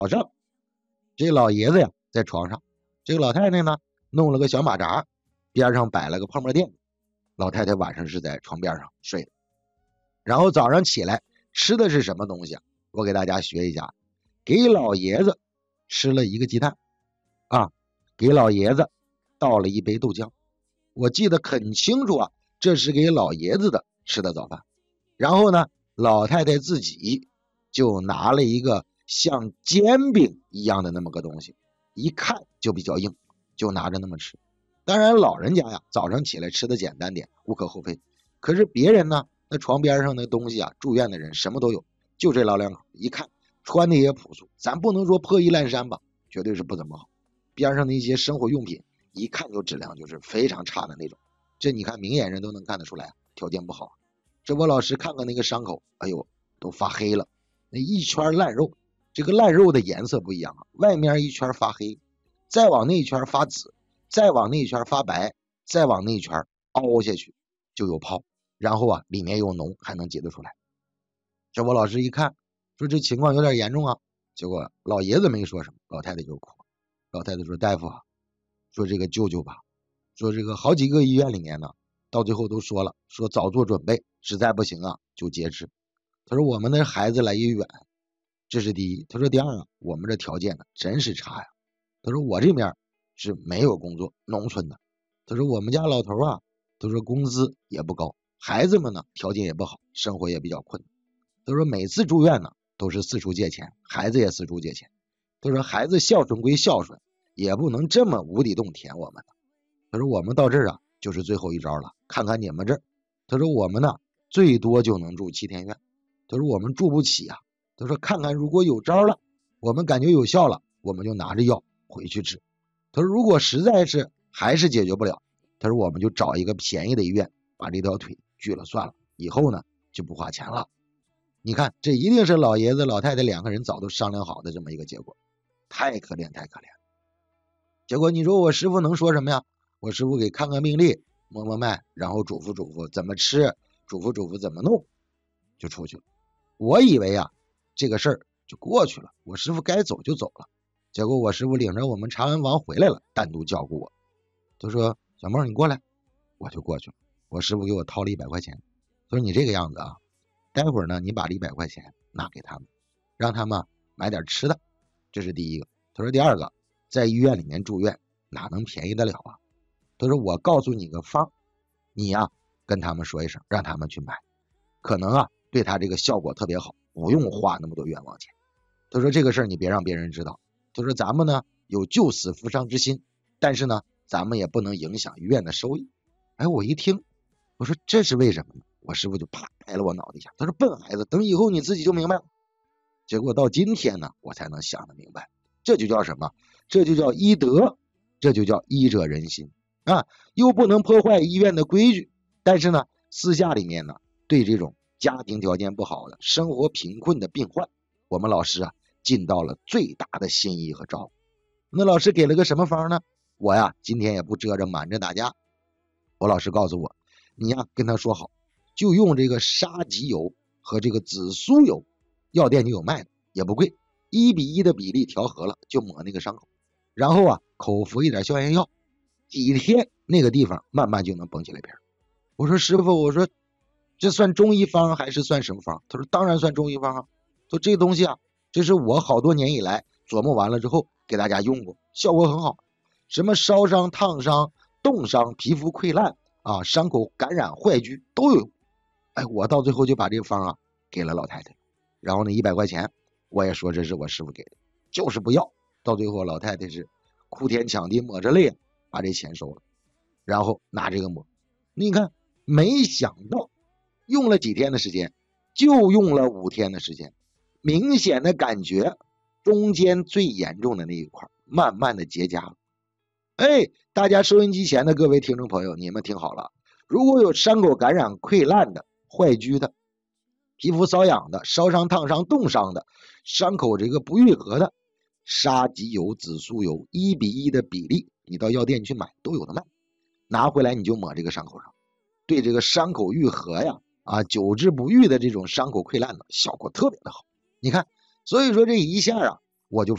上，这老爷子呀在床上，这个老太太呢弄了个小马扎，边上摆了个泡沫垫。老太太晚上是在床边上睡的，然后早上起来吃的是什么东西啊？我给大家学一下，给老爷子吃了一个鸡蛋啊，给老爷子倒了一杯豆浆。我记得很清楚啊，这是给老爷子的吃的早饭。然后呢，老太太自己就拿了一个像煎饼一样的那么个东西，一看就比较硬，就拿着那么吃。当然老人家呀早上起来吃的简单点无可厚非，可是别人呢，那床边上的东西啊，住院的人什么都有，就这老两口一看穿的也朴素，咱不能说破衣烂衫吧，绝对是不怎么好。边上的一些生活用品一看就质量就是非常差的那种，这你看明眼人都能看得出来条件不好。这我老师看看那个伤口，哎呦都发黑了，那一圈烂肉，这个烂肉的颜色不一样啊，外面一圈发黑，再往那一圈发紫，再往那一圈发白，再往那一圈凹下去就有泡，然后啊里面又浓，还能解得出来。这我老师一看说这情况有点严重啊，结果老爷子没说什么，老太太就哭。老太太说大夫啊，说这个救救吧，说这个好几个医院里面呢，到最后都说了，说早做准备，实在不行啊就截肢。他说我们的孩子来也远，这是第一。他说第二啊，我们这条件呢真是差呀。他说我这边是没有工作，农村的。他说我们家老头啊，他说工资也不高，孩子们呢条件也不好，生活也比较困难。他说每次住院呢都是四处借钱，孩子也四处借钱。他说孩子孝顺归孝顺，也不能这么无底洞填我们的。他说我们到这儿啊就是最后一招了，看看你们这儿。他说我们呢最多就能住7天院。他说我们住不起啊。他说看看如果有招了，我们感觉有效了，我们就拿着药回去治。他说如果实在是还是解决不了，他说我们就找一个便宜的医院把这条腿锯了算了，以后呢就不花钱了。你看这一定是老爷子老太太两个人早都商量好的这么一个结果，太可怜太可怜。结果你说我师傅能说什么呀？我师傅给看看病历，摸摸脉，然后嘱咐嘱咐怎么吃，嘱咐嘱咐怎么弄，就出去了。我以为啊这个事儿就过去了，我师傅该走就走了。结果我师傅领着我们查完房回来了，单独叫过我，他说小孟你过来，我就过去了。我师傅给我掏了100块钱，他说你这个样子啊，待会儿呢你把这100块钱拿给他们，让他们买点吃的，这是第一个。他说第二个，在医院里面住院哪能便宜得了啊？他说我告诉你个方，你呀跟他们说一声，让他们去买，可能啊对他这个效果特别好，不用花那么多冤枉钱。他说这个事儿你别让别人知道。他说咱们呢有救死扶伤之心，但是呢咱们也不能影响医院的收益。哎，我一听，我说这是为什么呢？我师傅就啪拍了我脑袋一下，他说笨孩子，等以后你自己就明白了。结果到今天呢，我才能想得明白，这就叫什么？这就叫医德，这就叫医者仁心啊！又不能破坏医院的规矩，但是呢，私下里面呢，对这种家庭条件不好的、生活贫困的病患，我们老师啊，尽到了最大的心意和照顾。那老师给了个什么方呢？我呀，今天也不遮着瞒着大家，我老师告诉我，你呀跟他说好，就用这个沙棘油和这个紫苏油，药店就有卖的，也不贵，1:1的比例调和了，就抹那个伤口，然后啊口服一点消炎药，几天那个地方慢慢就能绷起来皮。我说师傅，我说这算中医方还是算什么方？他说当然算中医方啊。说这个东西啊，这是我好多年以来琢磨完了之后给大家用过，效果很好。什么烧伤、烫伤、冻伤、皮肤溃烂啊、伤口感染、坏疽都有。哎，我到最后就把这个方啊给了老太太，然后呢100块钱我也说这是我师傅给的，就是不要。到最后老太太是哭天抢地抹着泪把这钱收了，然后拿这个抹。你看，没想到用了几天的时间，就用了5天的时间，明显的感觉中间最严重的那一块慢慢的结痂了。哎，大家收音机前的各位听众朋友，你们听好了，如果有伤口感染、溃烂的、坏疽的、皮肤瘙痒的、烧伤、烫伤、冻伤的、伤口这个不愈合的，沙棘油、紫苏油1:1的比例，你到药店去买都有的卖，拿回来你就抹这个伤口上，对这个伤口愈合呀久治不愈的这种伤口溃烂的效果特别的好。你看，所以说这一下啊，我就